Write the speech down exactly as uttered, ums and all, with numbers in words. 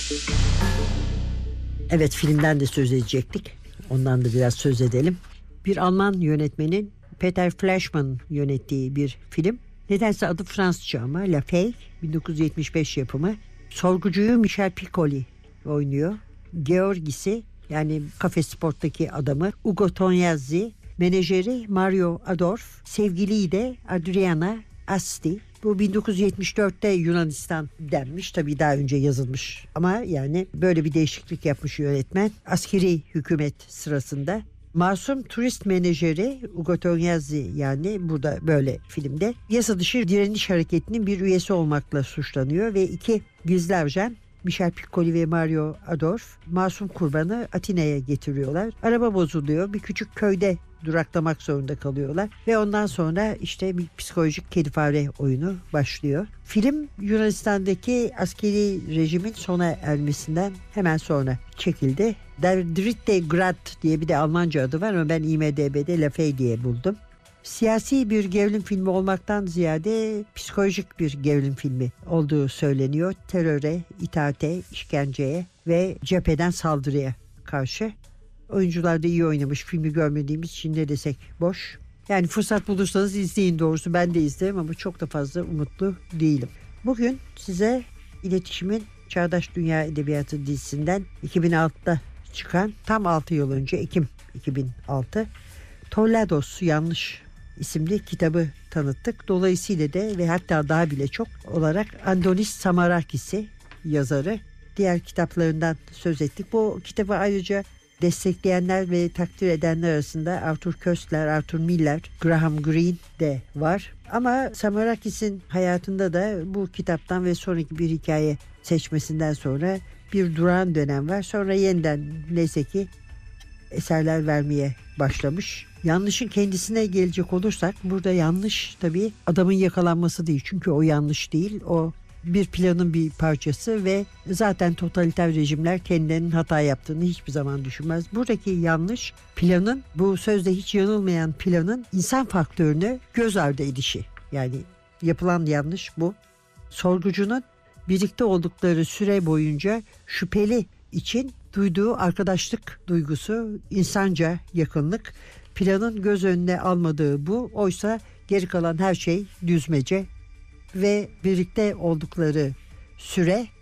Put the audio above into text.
Evet, filmden de söz edecektik. Ondan da biraz söz edelim. Bir Alman yönetmenin Peter Fleischmann yönettiği bir film. Nedense adı Fransızca ama La Fey, bin dokuz yüz yetmiş beş yapımı. Sorgucuyu Michel Piccoli oynuyor. Georgis'i, yani Kafe Sport'taki adamı Ugo Tognazzi, menajeri Mario Adorf, sevgiliyi de Adriana Asti. Bu bin dokuz yüz yetmiş dörtte Yunanistan denmiş. Tabii daha önce yazılmış ama yani böyle bir değişiklik yapmış yönetmen. Askeri hükümet sırasında masum turist menajeri Ugo Tognazzi, yani burada böyle filmde yasa dışı direniş hareketinin bir üyesi olmakla suçlanıyor ve iki gizli ajan Michel Piccoli ve Mario Adorf masum kurbanı Atina'ya getiriyorlar. Araba bozuluyor. Bir küçük köyde duraklamak zorunda kalıyorlar ve ondan sonra işte bir psikolojik kedi fare oyunu başlıyor. Film Yunanistan'daki askeri rejimin sona ermesinden hemen sonra çekildi. Der Dritte Grad diye bir de Almanca adı var ama ben I M D B'de La Fey diye buldum. Siyasi bir gerilim filmi olmaktan ziyade psikolojik bir gerilim filmi olduğu söyleniyor. Teröre, itaate, işkenceye ve cepheden saldırıya karşı. Oyuncular da iyi oynamış. Filmi görmediğimiz için ne desek boş. Yani fırsat bulursanız izleyin, doğrusu ben de izlerim ama çok da fazla umutlu değilim. Bugün size İletişim'in Çağdaş Dünya Edebiyatı dizisinden iki bin altıda çıkan, tam altı yıl önce, Ekim iki bin altı, Tollados Yanlış isimli kitabı tanıttık. Dolayısıyla da ve hatta daha bile çok olarak Andonis Samarakis'i, yazarı, diğer kitaplarından söz ettik. Bu kitabı ayrıca destekleyenler ve takdir edenler arasında Arthur Koestler, Arthur Miller, Graham Greene de var. Ama Samarakis'in hayatında da bu kitaptan ve sonraki bir hikaye seçmesinden sonra bir durağan dönem var. Sonra yeniden neyse ki eserler vermeye başlamış. Yanlışın kendisine gelecek olursak, burada yanlış tabii adamın yakalanması değil. Çünkü o yanlış değil. O bir planın bir parçası ve zaten totaliter rejimler kendilerinin hata yaptığını hiçbir zaman düşünmez. Buradaki yanlış, planın, bu sözde hiç yanılmayan planın insan faktörünü göz ardı edişi. Yani yapılan yanlış bu. Sorgucunun birlikte oldukları süre boyunca şüpheli için duyduğu arkadaşlık duygusu, insanca yakınlık, planın göz önüne almadığı bu. Oysa geri kalan her şey düzmece ve birlikte oldukları süre